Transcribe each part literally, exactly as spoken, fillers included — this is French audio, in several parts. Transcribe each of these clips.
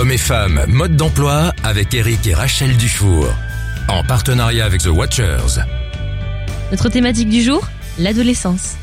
Hommes et femmes, mode d'emploi avec Eric et Rachel Dufour. En partenariat avec The Watchers. Notre thématique du jour, l'adolescence.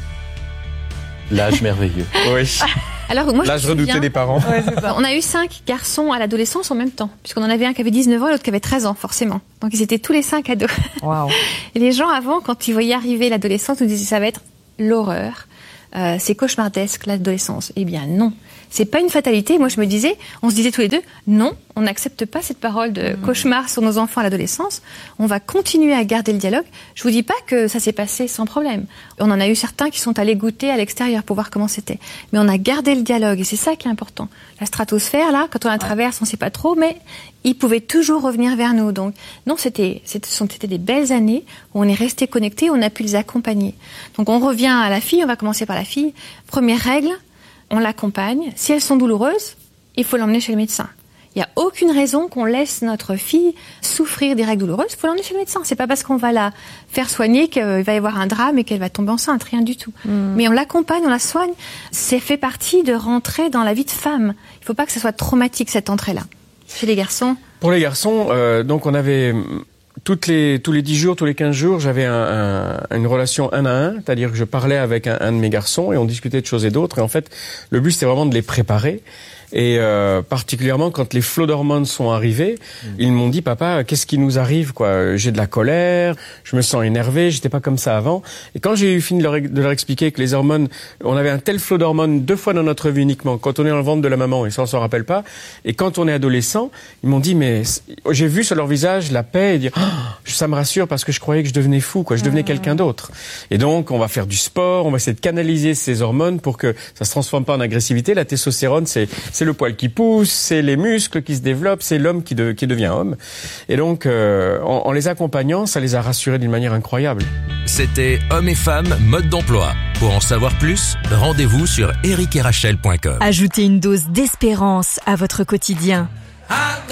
L'âge merveilleux. Oui. Alors, moi, L'âge je me redouté souviens, des parents. Ouais, c'est ça. On a eu cinq garçons à l'adolescence en même temps, puisqu'on en avait un qui avait dix-neuf ans et l'autre qui avait treize ans, forcément. Donc ils étaient tous les cinq ados. Waouh. Et les gens avant, quand ils voyaient arriver l'adolescence, nous disaient ça va être l'horreur. Euh, c'est cauchemardesque l'adolescence. Eh bien non, c'est pas une fatalité. Moi je me disais, on se disait tous les deux, non, on n'accepte pas cette parole de mmh. cauchemar sur nos enfants à l'adolescence. On va continuer à garder le dialogue. Je vous dis pas que ça s'est passé sans problème. On en a eu certains qui sont allés goûter à l'extérieur pour voir comment c'était. Mais on a gardé le dialogue et c'est ça qui est important. La stratosphère là, quand on la traverse, on sait pas trop, mais ils pouvaient toujours revenir vers nous. Donc non, c'était, c'était, c'était des belles années où on est resté connectés, on a pu les accompagner. Donc on revient à la fille, on va commencer par la fille. Première règle, on l'accompagne. Si elles sont douloureuses, il faut l'emmener chez le médecin. Il n'y a aucune raison qu'on laisse notre fille souffrir des règles douloureuses. Il faut l'emmener chez le médecin. C'est pas parce qu'on va la faire soigner qu'il va y avoir un drame et qu'elle va tomber enceinte, rien du tout. Mmh. Mais on l'accompagne, on la soigne. C'est fait partie de rentrer dans la vie de femme. Il ne faut pas que ça soit traumatique cette entrée-là. Chez les garçons. Pour les garçons, euh, donc on avait toutes les tous les dix jours, tous les quinze jours, j'avais un, un, une relation un à un, c'est-à-dire que je parlais avec un, un de mes garçons et on discutait de choses et d'autres. Et en fait, le but c'était vraiment de les préparer. Et euh, particulièrement quand les flots d'hormones sont arrivés, mmh. ils m'ont dit papa, qu'est-ce qui nous arrive quoi ? J'ai de la colère, je me sens énervé, j'étais pas comme ça avant. Et quand j'ai eu fini de leur, de leur expliquer que les hormones, on avait un tel flot d'hormones deux fois dans notre vie uniquement, quand on est dans le ventre de la maman et ça on s'en rappelle pas, et quand on est adolescent, ils m'ont dit mais j'ai vu sur leur visage la paix et dire oh, ça me rassure parce que je croyais que je devenais fou quoi, je devenais mmh. quelqu'un d'autre. Et donc on va faire du sport, on va essayer de canaliser ces hormones pour que ça se transforme pas en agressivité. La testostérone c'est c'est le poil qui pousse, c'est les muscles qui se développent, c'est l'homme qui, de, qui devient homme. Et donc, euh, en, en les accompagnant, ça les a rassurés d'une manière incroyable. C'était Hommes et femmes, mode d'emploi. Pour en savoir plus, rendez-vous sur eric et rachel point com. Ajoutez une dose d'espérance à votre quotidien.